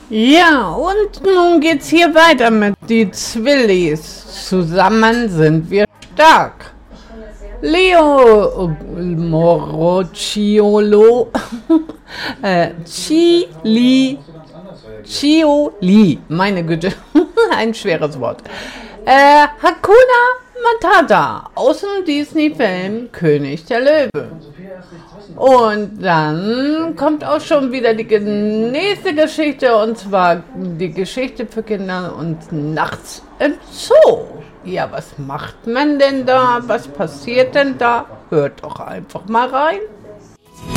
Ja, und nun geht's hier weiter mit die Zwillis. Zusammen sind wir stark. Leo Morocciolo Chioli, meine Güte, ein schweres Wort. Hakuna Matata aus dem Disney-Film König der Löwen. Und dann kommt auch schon wieder die nächste Geschichte, und zwar die Geschichte für Kinder und nachts im Zoo. Ja, was macht man denn da? Was passiert denn da? Hört doch einfach mal rein.